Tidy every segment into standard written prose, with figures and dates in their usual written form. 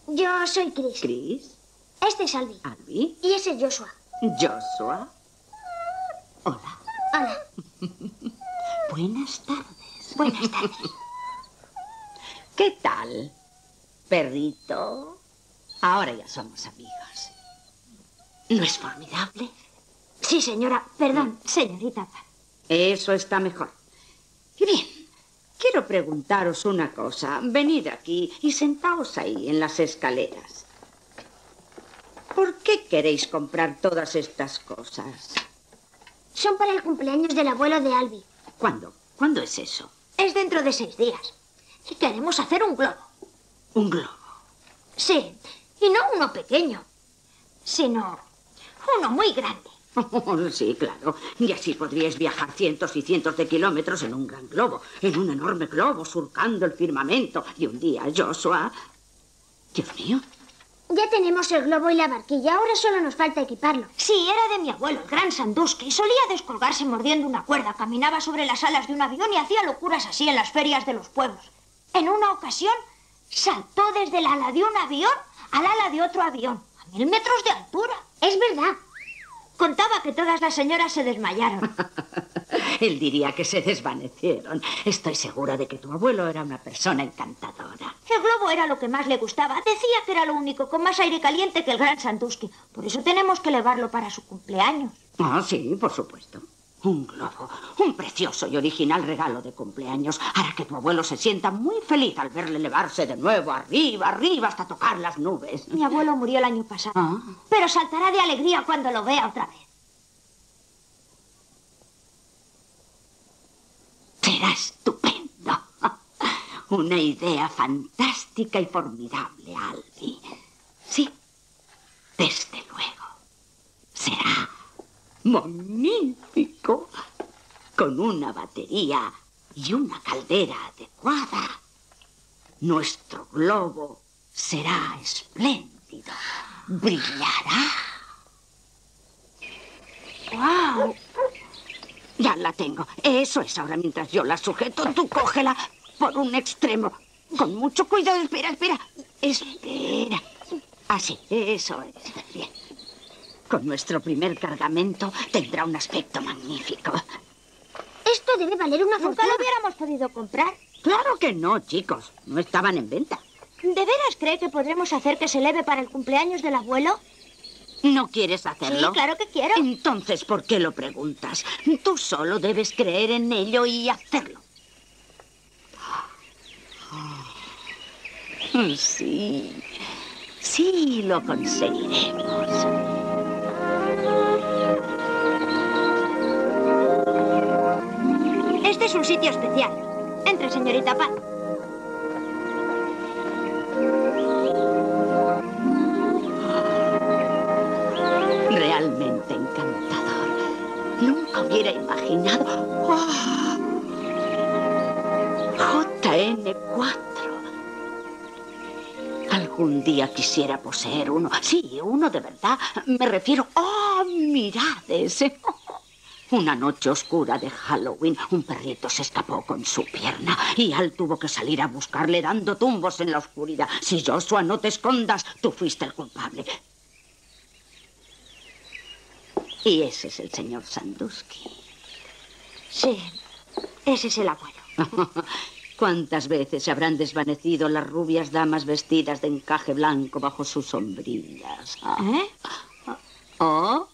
Yo soy Chris. ¿Chris? Este es Albi. ¿Albi? Y ese es Joshua. ¿Joshua? Hola. Hola. Buenas tardes. Buenas tardes. ¿Qué tal, perrito? Ahora ya somos amigos. ¿No es formidable? Sí, señora. Perdón, señorita. Eso está mejor. Y bien, quiero preguntaros una cosa. Venid aquí y sentaos ahí en las escaleras. ¿Por qué queréis comprar todas estas cosas? Son para el cumpleaños del abuelo de Albi. ¿Cuándo? ¿Cuándo es eso? Es dentro de 6 días. Y queremos hacer un globo. ¿Un globo? Sí, y no uno pequeño, sino uno muy grande. Sí, claro. Y así podríais viajar cientos y cientos de kilómetros en un gran globo, en un enorme globo surcando el firmamento. Y un día, Joshua... Dios mío. Ya tenemos el globo y la barquilla, ahora solo nos falta equiparlo. Sí, era de mi abuelo, el gran Sandusky. Solía descolgarse mordiendo una cuerda, caminaba sobre las alas de un avión y hacía locuras así en las ferias de los pueblos. En una ocasión, saltó desde el ala de un avión al ala de otro avión, a 1000 metros de altura. Es verdad. Contaba que todas las señoras se desmayaron. Él diría que se desvanecieron. Estoy segura de que tu abuelo era una persona encantadora. El globo era lo que más le gustaba. Decía que era lo único con más aire caliente que el gran Sandusky. Por eso tenemos que elevarlo para su cumpleaños. Ah, sí, por supuesto. Un globo, un precioso y original regalo de cumpleaños. Hará que tu abuelo se sienta muy feliz al verle elevarse de nuevo arriba, arriba, hasta tocar las nubes. Mi abuelo murió el año pasado, pero saltará de alegría cuando lo vea otra vez. Será estupendo. Una idea fantástica y formidable, Albi. Sí, desde luego. Será magnífico. Con una batería y una caldera adecuada. Nuestro globo será espléndido. Brillará. ¡Wow! Ya la tengo. Eso es ahora mientras yo la sujeto. Tú cógela por un extremo. Con mucho cuidado. Espera, espera. Espera. Así, eso es. Bien. Con nuestro primer cargamento tendrá un aspecto magnífico. Esto debe valer una fortuna. ¿Nunca lo hubiéramos podido comprar? Claro que no, chicos. No estaban en venta. ¿De veras cree que podremos hacer que se eleve para el cumpleaños del abuelo? ¿No quieres hacerlo? Sí, claro que quiero. Entonces, ¿por qué lo preguntas? Tú solo debes creer en ello y hacerlo. Sí, sí, lo conseguiremos. Este es un sitio especial. Entre, señorita Pat. Realmente encantador. Nunca hubiera imaginado. ¡Oh! JN4. Algún día quisiera poseer uno. Sí, uno de verdad. Me refiero... ¡Oh, mirad ese! Una noche oscura de Halloween, un perrito se escapó con su pierna y Al tuvo que salir a buscarle dando tumbos en la oscuridad. Si Joshua, no te escondas, tú fuiste el culpable. Y ese es el señor Sandusky. Sí, ese es el abuelo. ¿Cuántas veces se habrán desvanecido las rubias damas vestidas de encaje blanco bajo sus sombrillas? ¿Eh? ¿Oh?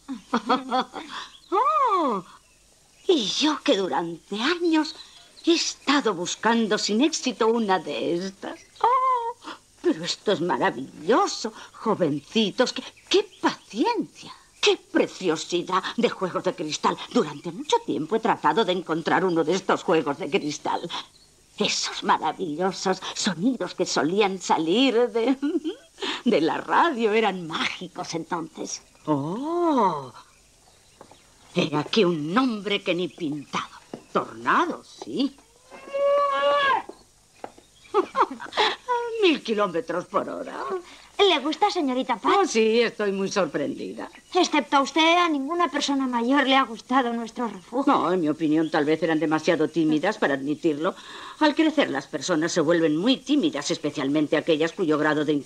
¡Oh! Y yo que durante años he estado buscando sin éxito una de estas. ¡Oh! Pero esto es maravilloso, jovencitos. ¡Qué paciencia! ¡Qué preciosidad de juegos de cristal! Durante mucho tiempo he tratado de encontrar uno de estos juegos de cristal. Esos maravillosos sonidos que solían salir de la radio eran mágicos entonces. ¡Oh! Era aquí un nombre que ni pintado. Tornado, sí. 1000 kilómetros por hora. ¿Le gusta, señorita Pat? Oh, sí, estoy muy sorprendida. Excepto a usted, a ninguna persona mayor le ha gustado nuestro refugio. No, en mi opinión, tal vez eran demasiado tímidas para admitirlo. Al crecer, las personas se vuelven muy tímidas, especialmente aquellas cuyo grado de